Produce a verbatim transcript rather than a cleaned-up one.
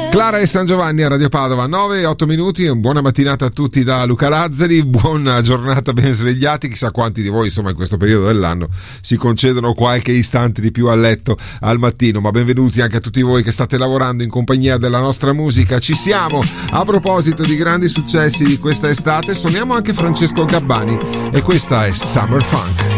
Clara e San Giovanni a Radio Padova, nove e otto minuti. Buona mattinata a tutti da Luca Lazzari, buona giornata, ben svegliati. Chissà quanti di voi, insomma, in questo periodo dell'anno si concedono qualche istante di più a letto al mattino, ma benvenuti anche a tutti voi che state lavorando in compagnia della nostra musica. Ci siamo. A proposito di grandi successi di questa estate, suoniamo anche Francesco Gabbani e questa è Summer Funk.